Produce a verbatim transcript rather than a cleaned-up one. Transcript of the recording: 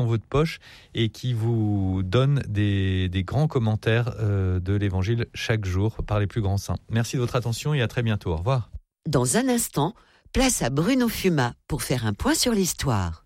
dans votre poche et qui vous donne des, des grands commentaires euh, de l'Évangile chaque jour par les plus grands saints. Merci de votre attention et à très bientôt. Au revoir. Dans un instant, place à Bruno Fuma pour faire un point sur l'histoire.